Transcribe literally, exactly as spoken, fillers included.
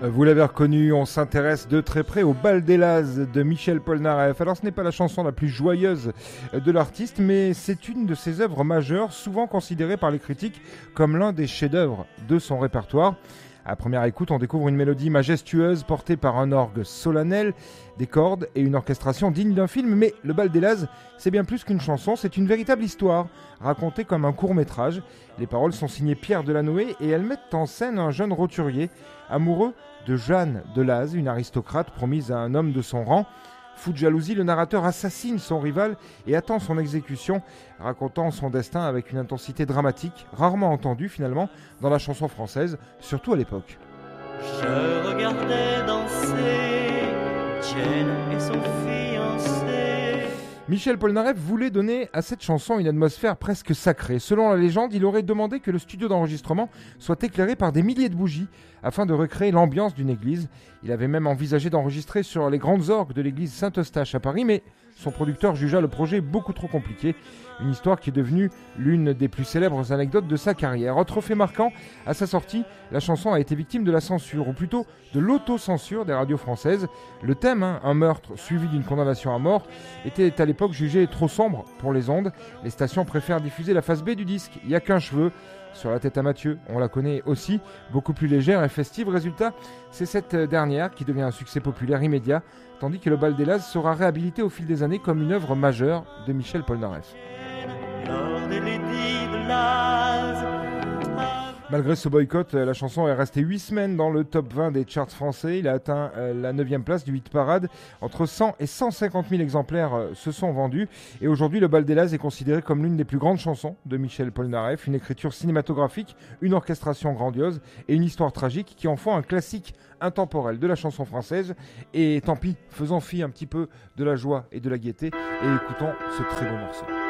Vous l'avez reconnu, on s'intéresse de très près au Bal des Lazes de Michel Polnareff. Alors ce n'est pas la chanson la plus joyeuse de l'artiste, mais c'est une de ses œuvres majeures, souvent considérée par les critiques comme l'un des chefs-d'œuvre de son répertoire. À première écoute, on découvre une mélodie majestueuse portée par un orgue solennel, des cordes et une orchestration digne d'un film. Mais le Bal des Lazes, c'est bien plus qu'une chanson, c'est une véritable histoire, racontée comme un court-métrage. Les paroles sont signées Pierre Delanoë et elles mettent en scène un jeune roturier, amoureux de Jeanne de Laz, une aristocrate promise à un homme de son rang. Fou de jalousie, le narrateur assassine son rival et attend son exécution, racontant son destin avec une intensité dramatique, rarement entendue finalement dans la chanson française, surtout à l'époque. Je regardais danser Jane et son fiancé. Michel Polnareff voulait donner à cette chanson une atmosphère presque sacrée. Selon la légende, il aurait demandé que le studio d'enregistrement soit éclairé par des milliers de bougies afin de recréer l'ambiance d'une église. Il avait même envisagé d'enregistrer sur les grandes orgues de l'église Saint-Eustache à Paris, mais son producteur jugea le projet beaucoup trop compliqué. Une histoire qui est devenue l'une des plus célèbres anecdotes de sa carrière. Autre fait marquant, à sa sortie, la chanson a été victime de la censure, ou plutôt de l'autocensure des radios françaises. Le thème, hein, un meurtre suivi d'une condamnation à mort, était à l'époque jugé trop sombre pour les ondes. Les stations préfèrent diffuser la face B du disque, il n'y a qu'un cheveu. Sur la tête à Mathieu, on la connaît aussi, beaucoup plus légère et festive. Résultat, c'est cette dernière qui devient un succès populaire immédiat, tandis que le Bal des Lazes sera réhabilité au fil des années comme une œuvre majeure de Michel Polnareff. Malgré ce boycott, la chanson est restée huit semaines dans le top vingt des charts français. Il a atteint la neuvième place du hit parade. Entre cent et cent cinquante mille exemplaires se sont vendus. Et aujourd'hui, le Bal des Lazes est considéré comme l'une des plus grandes chansons de Michel Polnareff. Une écriture cinématographique, une orchestration grandiose et une histoire tragique qui en font un classique intemporel de la chanson française. Et tant pis, faisons fi un petit peu de la joie et de la gaieté et écoutons ce très beau morceau.